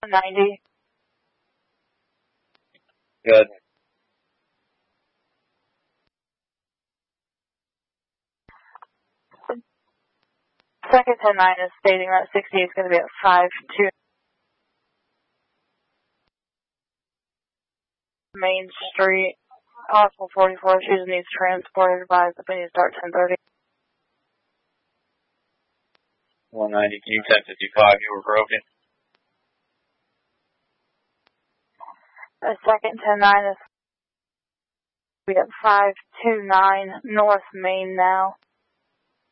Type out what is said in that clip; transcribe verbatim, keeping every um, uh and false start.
ninety. Good. Second ten nine is stating that sixty is going to be at five two Main Street. Hospital forty-four, she's needs transported by the need to start ten thirty. one ninety, can you ten fifty-five, you were broken. The second ten nine is be at five two nine North Main now.